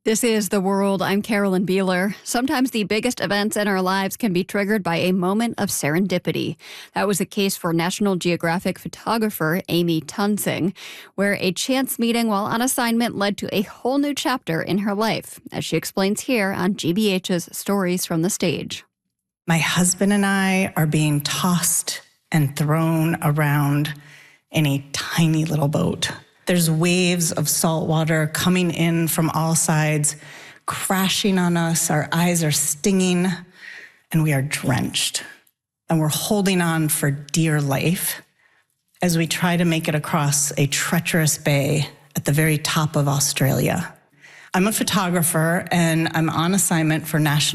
This is The World. I'm Carolyn Beeler. Sometimes the biggest events in our lives can be triggered by a moment of serendipity. That was the case for National Geographic photographer Amy Tunsing, where a chance meeting while on assignment led to a whole new chapter in her life, as she explains here on GBH's Stories from the Stage. My husband and I are being tossed and thrown around in a tiny little boat. There's waves of salt water coming in from all sides, crashing on us. Our eyes are stinging, and we are drenched. And we're holding on for dear life as we try to make it across a treacherous bay at the very top of Australia. I'm a photographer, and I'm on assignment for National